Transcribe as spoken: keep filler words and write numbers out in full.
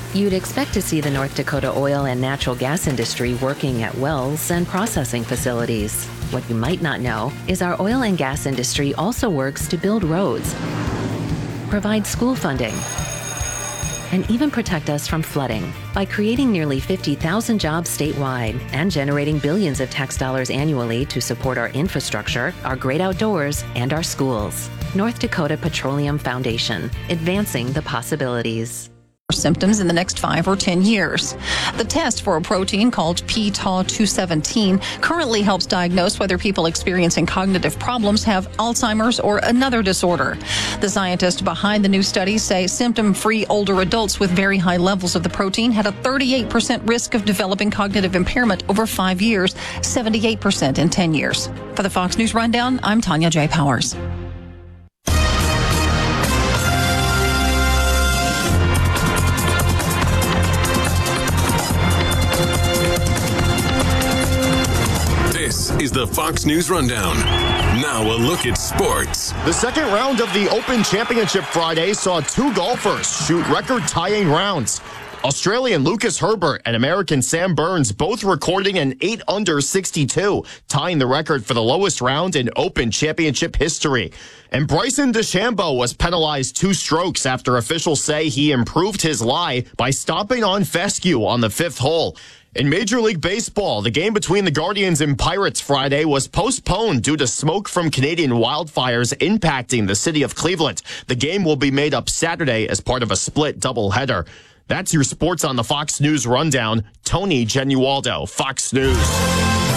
You'd expect to see the North Dakota oil and natural gas industry working at wells and processing facilities. What you might not know is our oil and gas industry also works to build roads, provide school funding, and even protect us from flooding by creating nearly fifty thousand jobs statewide and generating billions of tax dollars annually to support our infrastructure, our great outdoors, and our schools. North Dakota Petroleum Foundation, advancing the possibilities. Symptoms in the next five or ten years. The test for a protein called p tau two seventeen currently helps diagnose whether people experiencing cognitive problems have Alzheimer's or another disorder. The scientists behind the new study say symptom-free older adults with very high levels of the protein had a thirty-eight percent risk of developing cognitive impairment over five years, seventy-eight percent in ten years. For the Fox News Rundown, I'm Tanya J. Powers. This is the Fox News Rundown. Now a look at sports. The second round of the Open Championship Friday saw two golfers shoot record-tying rounds. Australian Lucas Herbert and American Sam Burns both recording an eight under sixty-two, tying the record for the lowest round in Open Championship history. And Bryson DeChambeau was penalized two strokes after officials say he improved his lie by stomping on fescue on the fifth hole. In Major League Baseball, the game between the Guardians and Pirates Friday was postponed due to smoke from Canadian wildfires impacting the city of Cleveland. The game will be made up Saturday as part of a split doubleheader. That's your sports on the Fox News Rundown. Tony Genualdo, Fox News.